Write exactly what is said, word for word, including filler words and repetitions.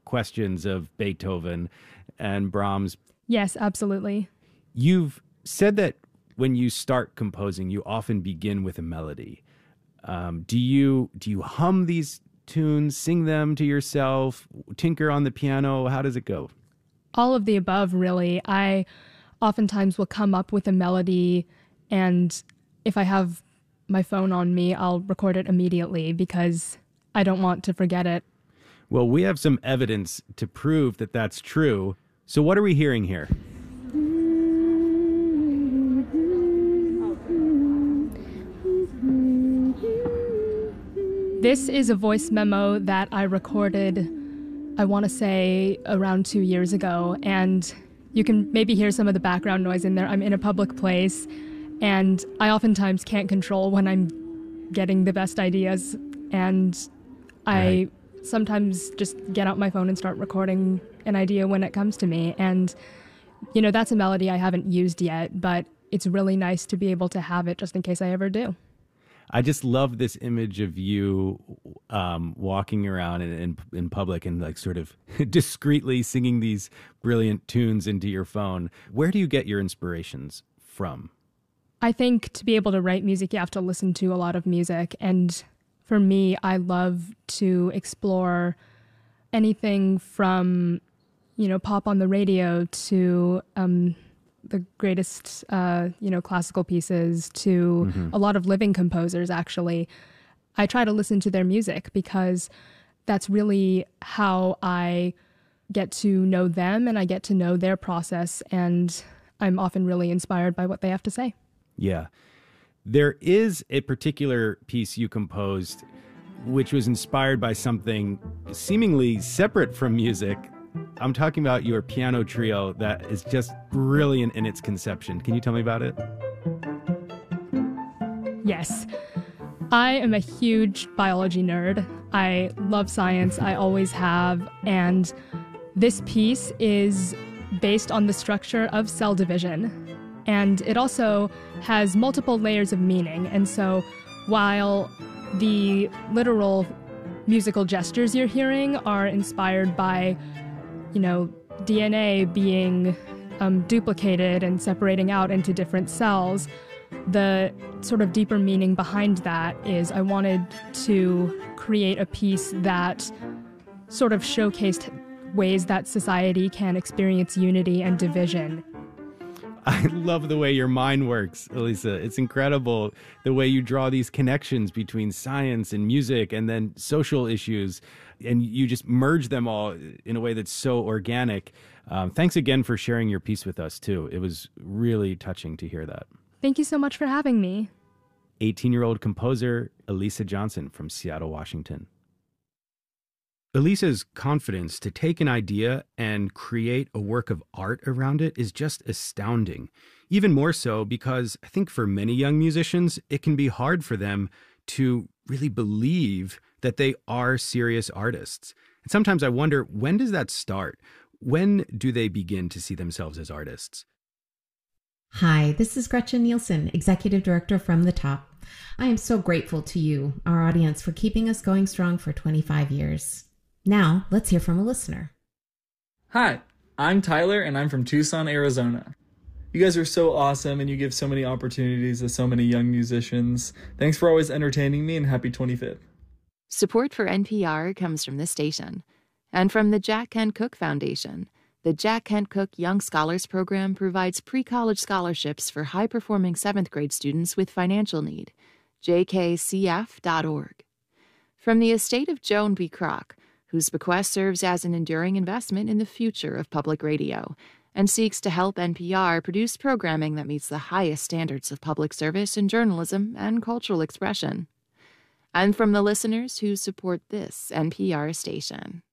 questions of Beethoven and Brahms. Yes, absolutely. You've said that when you start composing, you often begin with a melody. Um, do you do you hum these tunes, sing them to yourself, tinker on the piano? How does it go? All of the above, really. I oftentimes will come up with a melody, and if I have my phone on me, I'll record it immediately because I don't want to forget it. Well, we have some evidence to prove that that's true. So what are we hearing here? This is a voice memo that I recorded, I want to say, around two years ago. And you can maybe hear some of the background noise in there. I'm in a public place, and I oftentimes can't control when I'm getting the best ideas. And I Right. sometimes just get out my phone and start recording an idea when it comes to me. And, you know, that's a melody I haven't used yet, but it's really nice to be able to have it just in case I ever do. I just love this image of you um, walking around in, in, in public and like sort of discreetly singing these brilliant tunes into your phone. Where do you get your inspirations from? I think to be able to write music, you have to listen to a lot of music. And for me, I love to explore anything from, you know, pop on the radio to um, the greatest, uh, you know, classical pieces to Mm-hmm. a lot of living composers, actually. I try to listen to their music because that's really how I get to know them and I get to know their process. And I'm often really inspired by what they have to say. Yeah. There is a particular piece you composed which was inspired by something seemingly separate from music. I'm talking about your piano trio that is just brilliant in its conception. Can you tell me about it? Yes. I am a huge biology nerd. I love science. I always have. And this piece is based on the structure of cell division. And it also has multiple layers of meaning. And so while the literal musical gestures you're hearing are inspired by, you know, D N A being um, duplicated and separating out into different cells, the sort of deeper meaning behind that is I wanted to create a piece that sort of showcased ways that society can experience unity and division. I love the way your mind works, Elisa. It's incredible the way you draw these connections between science and music and then social issues, and you just merge them all in a way that's so organic. Um, thanks again for sharing your piece with us, too. It was really touching to hear that. Thank you so much for having me. eighteen-year-old composer Elisa Johnson from Seattle, Washington. Elisa's confidence to take an idea and create a work of art around it is just astounding. Even more so because I think for many young musicians, it can be hard for them to really believe that they are serious artists. And sometimes I wonder, when does that start? When do they begin to see themselves as artists? Hi, this is Gretchen Nielsen, Executive Director from The Top. I am so grateful to you, our audience, for keeping us going strong for twenty-five years. Now, let's hear from a listener. Hi, I'm Tyler, and I'm from Tucson, Arizona. You guys are so awesome, and you give so many opportunities to so many young musicians. Thanks for always entertaining me, and happy twenty-fifth. Support for N P R comes from this station and from the Jack Kent Cooke Foundation. The Jack Kent Cooke Young Scholars Program provides pre-college scholarships for high-performing seventh grade students with financial need. j k c f dot org. From the estate of Joan B. Kroc, whose bequest serves as an enduring investment in the future of public radio and seeks to help N P R produce programming that meets the highest standards of public service in journalism and cultural expression. And from the listeners who support this N P R station.